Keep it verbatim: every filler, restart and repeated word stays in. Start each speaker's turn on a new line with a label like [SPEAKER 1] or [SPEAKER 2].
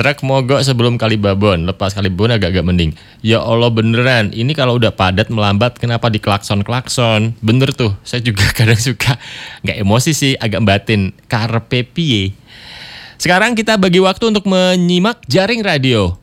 [SPEAKER 1] Truk mogok sebelum Kalibabon, lepas Kalibabon agak-agak mending. Ya Allah beneran, ini kalau udah padat melambat kenapa di klakson-klakson? Bener tuh, saya juga kadang suka nggak emosi sih, agak batin. Karpe piye. Sekarang kita bagi waktu untuk menyimak Jaring Radio.